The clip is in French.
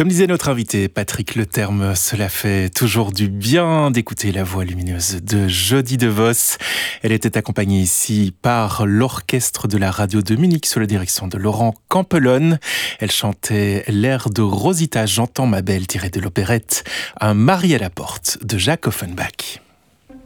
Comme disait notre invité Patrick Leterme, cela fait toujours du bien d'écouter la voix lumineuse de Jody DeVos. Elle était accompagnée ici par l'orchestre de la radio de Munich sous la direction de Laurent Campelonne. Elle chantait l'air de Rosita, J'entends ma belle, tiré de l'opérette Un mari à la porte de Jacques Offenbach.